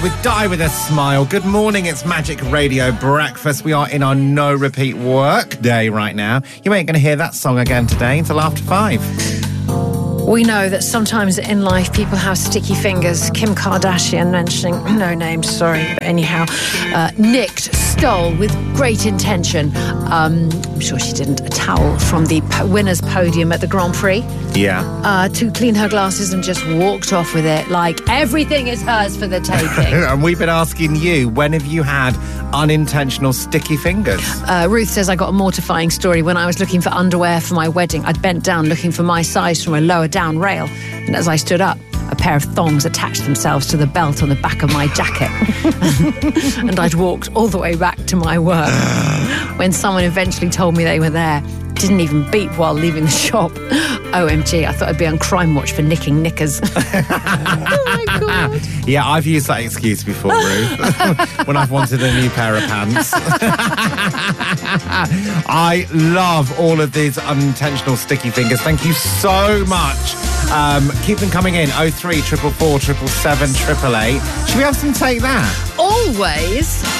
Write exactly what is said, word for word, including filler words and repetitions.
With Die With A Smile. Good morning, it's Magic Radio Breakfast. We are in our no repeat work day right now. You ain't going to hear that song again today until after five. We know that sometimes in life people have sticky fingers. Kim Kardashian, mentioning no names, sorry, but anyhow, uh, nicked, stole with great intention. Um, I'm sure she didn't. A towel from the po- winner's podium at the Grand Prix. Yeah. Uh, to clean her glasses and just walked off with it like everything is hers for the taking. And we've been asking you, when have you had unintentional sticky fingers? Uh, Ruth says, I got a mortifying story. When I was looking for underwear for my wedding, I'd bent down looking for my size from a lower down rail. And as I stood up, a pair of thongs attached themselves to the belt on the back of my jacket. And I'd walked all the way back to my work. When someone eventually told me they were there, didn't even beep while leaving the shop. O M G, I thought I'd be on Crime Watch for nicking knickers. Oh my God. Yeah, I've used that excuse before, Ruth, when I've wanted a new pair of pants. I love all of these unintentional sticky fingers. Thank you so much. Um, keep them coming in. oh three, four four four, seven seven seven, eight eight eight. Should we have some Take That? Always.